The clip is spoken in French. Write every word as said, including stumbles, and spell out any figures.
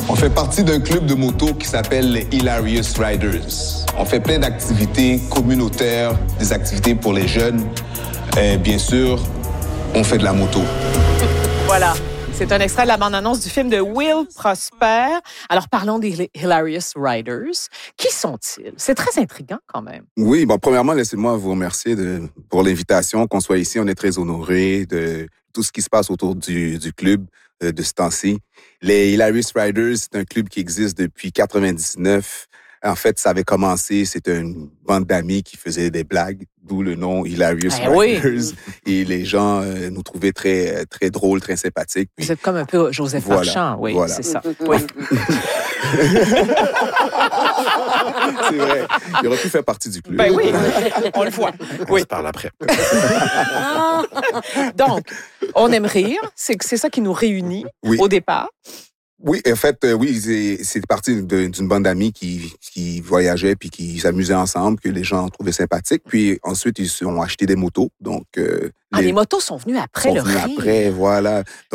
On fait partie d'un club de moto qui s'appelle les Hilarious Riders. On fait plein d'activités communautaires, des activités pour les jeunes. Et bien sûr, on fait de la moto. Voilà. C'est un extrait de la bande-annonce du film de Will Prosper. Alors, parlons des Hilarious Riders. Qui sont-ils? C'est très intriguant quand même. Oui, bon, premièrement, laissez-moi vous remercier de, pour l'invitation, qu'on soit ici. On est très honorés de tout ce qui se passe autour du, du club de, de ce temps-ci. Les Hilarious Riders, c'est un club qui existe depuis quatre-vingt-dix-neuf. En fait, ça avait commencé, c'était une bande d'amis qui faisaient des blagues, d'où le nom Hilarious ben Riders. Oui. Et les gens euh, nous trouvaient très, très drôles, très sympathiques. Vous êtes comme un peu Joseph Voilà, Marchand, oui, voilà. c'est ça. Oui. C'est vrai. Il aurait pu faire partie du club. Ben oui, on le voit. On Oui. se parle après. Donc, on aime rire, c'est, c'est ça qui nous réunit Oui. au départ. Oui, en fait, euh, oui, c'est, c'est parti de, d'une bande d'amis qui, qui voyageaient puis qui s'amusaient ensemble, que les gens trouvaient sympathiques. Puis ensuite, ils ont acheté des motos. Donc, euh, Ah, les motos sont venues après sont le venus rire. après, voilà.